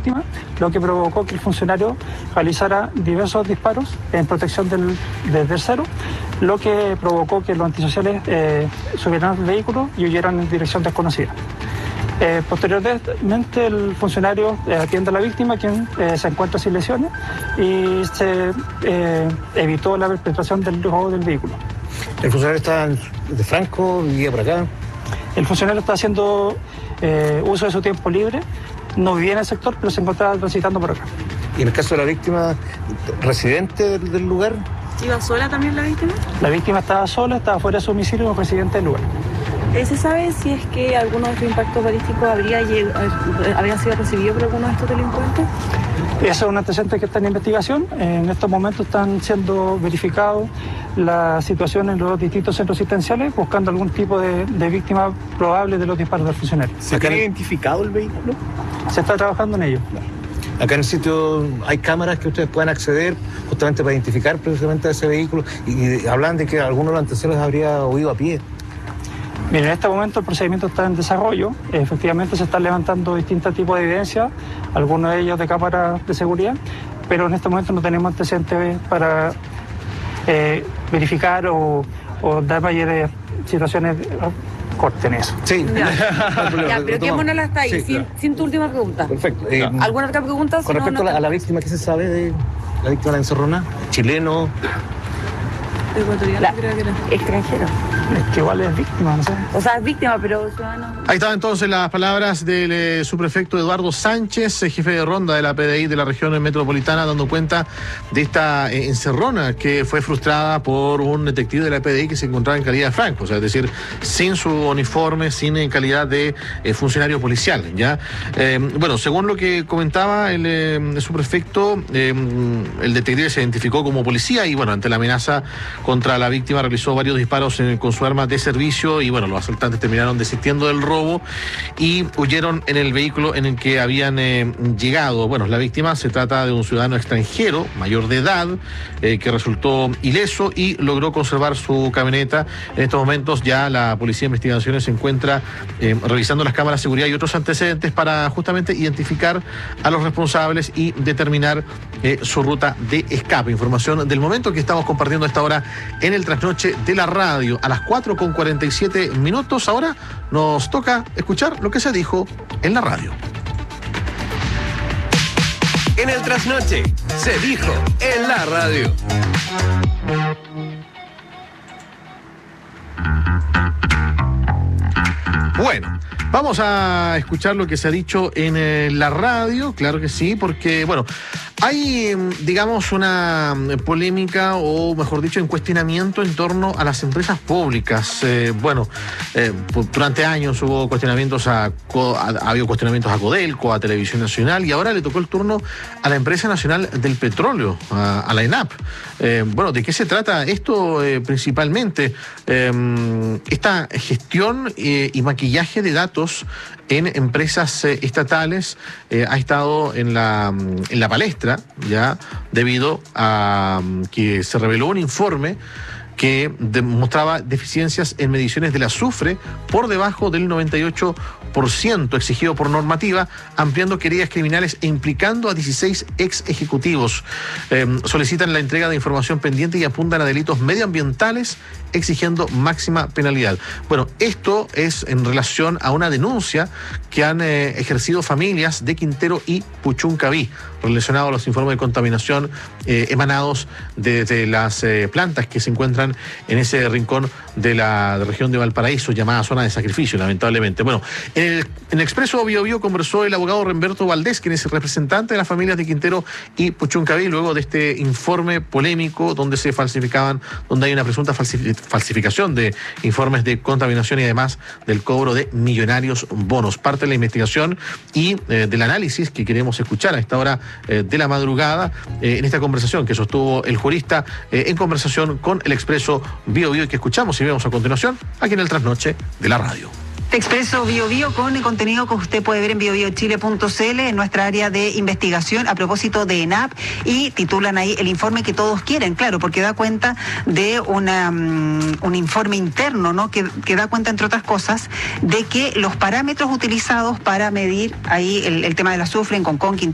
víctima, lo que provocó que el funcionario realizara diversos disparos en protección del tercero, lo que provocó que los antisociales subieran al vehículo y huyeran en dirección desconocida. Posteriormente el funcionario atiende a la víctima, quien se encuentra sin lesiones, y se evitó la perpetración del robo del vehículo. ¿El funcionario está de Franco, vivía por acá? El funcionario está haciendo uso de su tiempo libre, no vivía en el sector, pero se encontraba transitando por acá. ¿Y en el caso de la víctima, residente del lugar? ¿Iba sola también la víctima? La víctima estaba sola, estaba fuera de su domicilio como residente del lugar. ¿Se sabe si es que alguno de estos impactos balísticos habría sido recibido por alguno de estos delincuentes? Eso es un antecedente que está en investigación. En estos momentos están siendo verificados la situación en los distintos centros asistenciales, buscando algún tipo de víctima probable de los disparos del funcionario. ¿Se ha identificado el vehículo? Se está trabajando en ello. Acá en el sitio hay cámaras que ustedes puedan acceder justamente para identificar precisamente a ese vehículo, y hablan de que alguno de los antecedentes habría huido a pie. Bien, en este momento el procedimiento está en desarrollo. Efectivamente se están levantando distintos tipos de evidencia, algunos de ellos de cámaras de seguridad, pero en este momento no tenemos antecedentes para verificar o dar mayores situaciones cortes en eso. Sí. Ya, pero quedémonos hasta ahí, sí, sin tu última pregunta. Perfecto. ¿Alguna otra pregunta? Con respecto a la víctima, ¿qué se sabe de la víctima de la encerrona? ¿Chileno? Ecuatoriano, creo que era. Extranjero. Es que igual es víctima, no sé. O sea, es víctima, pero ciudadano. Ahí estaban entonces las palabras del subprefecto Eduardo Sánchez, jefe de ronda de la PDI de la región metropolitana, dando cuenta de esta encerrona que fue frustrada por un detective de la PDI que se encontraba en calidad de franco, o sea, es decir, sin su uniforme, sin en calidad de funcionario policial, ¿ya? Bueno, según lo que comentaba el subprefecto, el detective se identificó como policía y, bueno, ante la amenaza contra la víctima realizó varios disparos con su arma de servicio y, bueno, los asaltantes terminaron desistiendo del robo y huyeron en el vehículo en el que habían llegado. Bueno, la víctima se trata de un ciudadano extranjero, mayor de edad, que resultó ileso y logró conservar su camioneta. En estos momentos ya la Policía de Investigaciones se encuentra revisando las cámaras de seguridad y otros antecedentes para justamente identificar a los responsables y determinar su ruta de escape. Información del momento que estamos compartiendo a esta hora en el trasnoche de la radio. A las 4:47. Ahora nos toca escuchar lo que se dijo en la radio. En el trasnoche se dijo en la radio. Bueno, vamos a escuchar lo que se ha dicho en la radio, claro que sí, porque, bueno, hay, digamos, una polémica, o mejor dicho, un cuestionamiento en torno a las empresas públicas. Durante años hubo cuestionamientos ha habido cuestionamientos a Codelco, a Televisión Nacional, y ahora le tocó el turno a la Empresa Nacional del Petróleo, a la ENAP. Bueno, ¿de qué se trata esto principalmente? Esta gestión y maquillaje de datos en empresas estatales ha estado en la palestra, ya debido a que se reveló un informe que demostraba deficiencias en mediciones del azufre por debajo del 98% exigido por normativa, ampliando querellas criminales e implicando a 16 ex ejecutivos. Solicitan la entrega de información pendiente y apuntan a delitos medioambientales, exigiendo máxima penalidad. Bueno, esto es en relación a una denuncia que han ejercido familias de Quintero y Puchuncaví, relacionado a los informes de contaminación emanados desde las plantas que se encuentran en ese rincón de la región de Valparaíso, llamada zona de sacrificio, lamentablemente. Bueno, en el Expreso Biobío conversó el abogado Remberto Valdés, quien es el representante de las familias de Quintero y Puchuncaví, luego de este informe polémico donde se falsificaban, donde hay una presunta falsificación de informes de contaminación y además del cobro de millonarios bonos. Parte de la investigación y del análisis que queremos escuchar a esta hora de la madrugada en esta conversación que sostuvo el jurista en conversación con el Expreso Biobío y que escuchamos y vemos a continuación aquí en el Trasnoche de la radio. Expreso Biobío con el contenido que usted puede ver en biobiochile.cl en nuestra área de investigación a propósito de ENAP, y titulan ahí el informe que todos quieren, claro, porque da cuenta de un informe interno, ¿no? Que da cuenta, entre otras cosas, de que los parámetros utilizados para medir ahí el tema del azufre en Concón,